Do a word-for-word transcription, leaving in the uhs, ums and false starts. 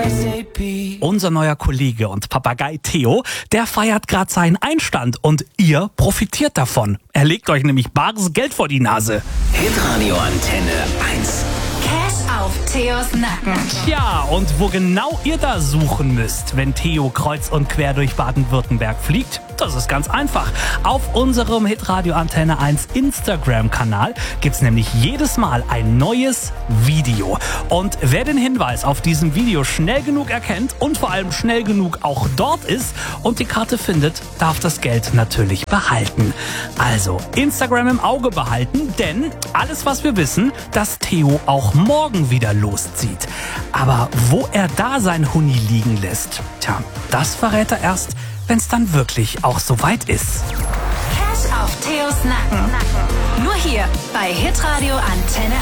Unser neuer Kollege und Papagei Theo, der feiert gerade seinen Einstand und ihr profitiert davon. Er legt euch nämlich bares Geld vor die Nase. Hitradio Antenne eins. Cash auf Theos Nacken. Tja, und wo genau ihr da suchen müsst, wenn Theo kreuz und quer durch Baden-Württemberg fliegt, das ist ganz einfach. Auf unserem Hitradio Antenne eins Instagram-Kanal gibt's nämlich jedes Mal ein neues Video. Und wer den Hinweis auf diesem Video schnell genug erkennt und vor allem schnell genug auch dort ist und die Karte findet, darf das Geld natürlich behalten. Also Instagram im Auge behalten, denn alles, was wir wissen, dass Theo auch morgen wieder loszieht. Aber wo er da sein Huni liegen lässt, tja, das verrät er erst, wenn es dann wirklich auch soweit ist. Cash auf Theos Nacken. Nur hier bei Hitradio Antenne